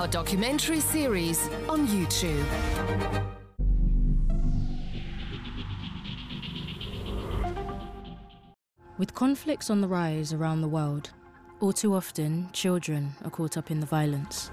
our documentary series on YouTube. With conflicts on the rise around the world, all too often, children are caught up in the violence.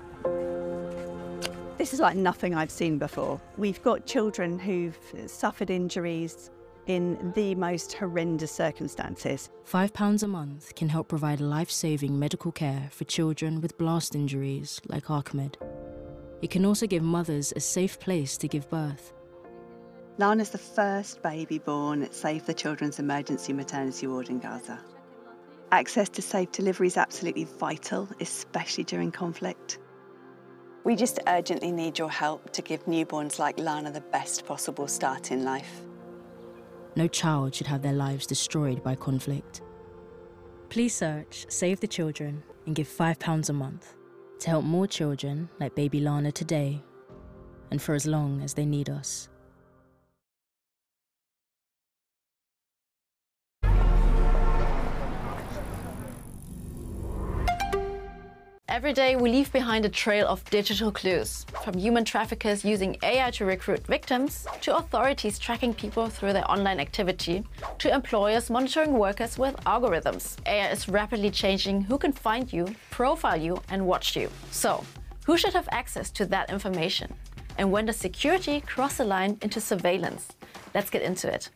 This is like nothing I've seen before. We've got children who've suffered injuries in the most horrendous circumstances. £5 a month can help provide life-saving medical care for children with blast injuries like Ahmed. It can also give mothers a safe place to give birth. Lana's the first baby born at Save the Children's emergency maternity ward in Gaza. Access to safe delivery is absolutely vital, especially during conflict. We just urgently need your help to give newborns like Lana the best possible start in life. No child should have their lives destroyed by conflict. Please search Save the Children and give £5 a month to help more children like baby Lana today and for as long as they need us. Every day we leave behind a trail of digital clues, from human traffickers using AI to recruit victims, to authorities tracking people through their online activity, to employers monitoring workers with algorithms. AI is rapidly changing who can find you, profile you, and watch you. So, who should have access to that information? And when does security cross the line into surveillance? Let's get into it.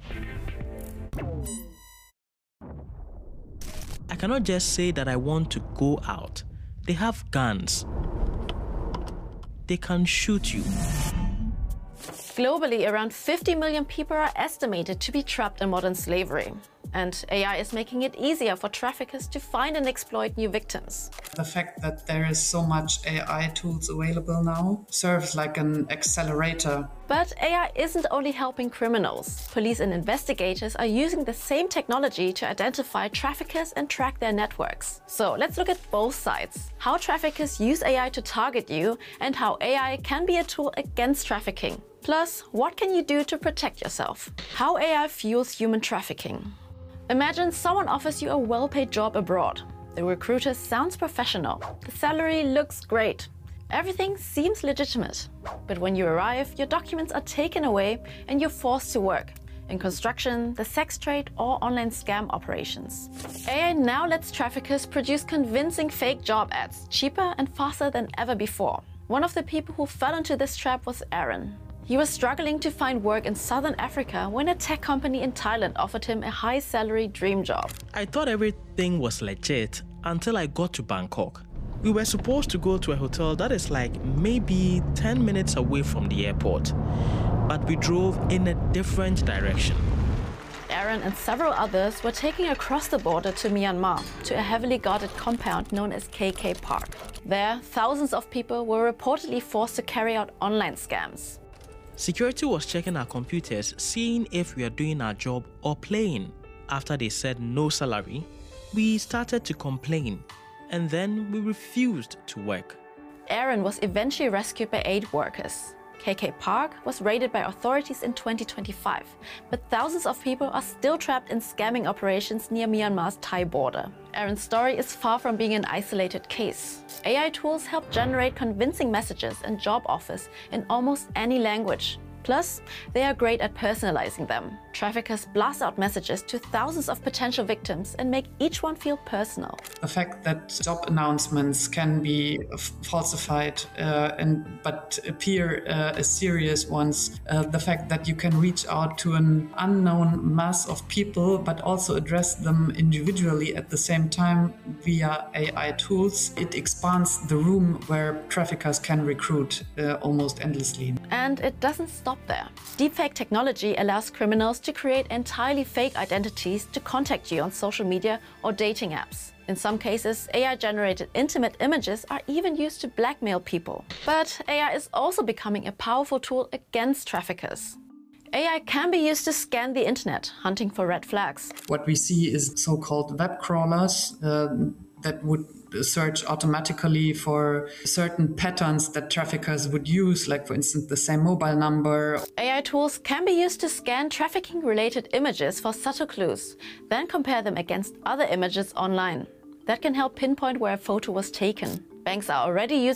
I cannot just say that I want to go out. They have guns. They can shoot you. Globally, around 50 million people are estimated to be trapped in modern slavery. And AI is making it easier for traffickers to find and exploit new victims. The fact that there is so much AI tools available now serves like an accelerator. But AI isn't only helping criminals. Police and investigators are using the same technology to identify traffickers and track their networks. So let's look at both sides. How traffickers use AI to target you and how AI can be a tool against trafficking. Plus, what can you do to protect yourself? How AI fuels human trafficking. Imagine someone offers you a well-paid job abroad. The recruiter sounds professional. The salary looks great. Everything seems legitimate. But when you arrive, your documents are taken away and you're forced to work in construction, the sex trade, or online scam operations. AI now lets traffickers produce convincing fake job ads, cheaper and faster than ever before. One of the people who fell into this trap was Aaron. He was struggling to find work in southern Africa when a tech company in Thailand offered him a high-salary dream job. I thought everything was legit until I got to Bangkok. We were supposed to go to a hotel that is like maybe 10 minutes away from the airport, but we drove in a different direction. Aaron and several others were taken across the border to Myanmar, to a heavily guarded compound known as KK Park. There, thousands of people were reportedly forced to carry out online scams. Security was checking our computers, seeing if we are doing our job or playing. After they said no salary, we started to complain, and then we refused to work. Aaron was eventually rescued by aid workers. KK Park was raided by authorities in 2025, but thousands of people are still trapped in scamming operations near Myanmar's Thai border. Aaron's story is far from being an isolated case. AI tools help generate convincing messages and job offers in almost any language. Plus, they are great at personalizing them. Traffickers blast out messages to thousands of potential victims and make each one feel personal. The fact that job announcements can be falsified but appear as serious ones, the fact that you can reach out to an unknown mass of people but also address them individually at the same time via AI tools, it expands the room where traffickers can recruit almost endlessly. And it doesn't stop there. Deepfake technology allows criminals to create entirely fake identities to contact you on social media or dating apps. In some cases, AI-generated intimate images are even used to blackmail people. But AI is also becoming a powerful tool against traffickers. AI can be used to scan the internet, hunting for red flags. What we see is so-called web crawlers that would search automatically for certain patterns that traffickers would use, like for instance the same mobile number. AI tools can be used to scan trafficking-related images for subtle clues, then compare them against other images online. That can help pinpoint where a photo was taken. Banks are already using